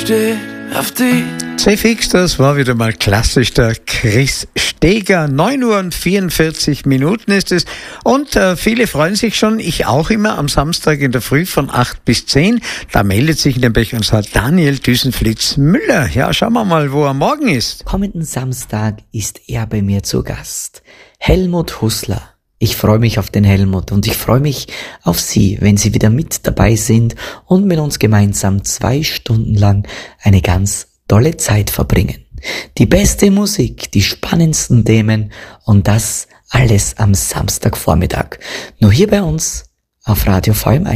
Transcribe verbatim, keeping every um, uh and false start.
steht auf die. C Fix, das war wieder mal klassisch, der Chris Steger. neun Uhr und vierundvierzig Minuten ist es. Und äh, viele freuen sich schon, ich auch immer, am Samstag in der Früh von acht bis zehn. Da meldet sich nämlich unser Daniel Düsenflitz-Müller. Ja, schauen wir mal, wo er morgen ist. Kommenden Samstag ist er bei mir zu Gast. Helmut Hussler. Ich freue mich auf den Helmut und ich freue mich auf Sie, wenn Sie wieder mit dabei sind und mit uns gemeinsam zwei Stunden lang eine ganz tolle Zeit verbringen. Die beste Musik, die spannendsten Themen und das alles am Samstagvormittag. Nur hier bei uns auf Radio V M eins.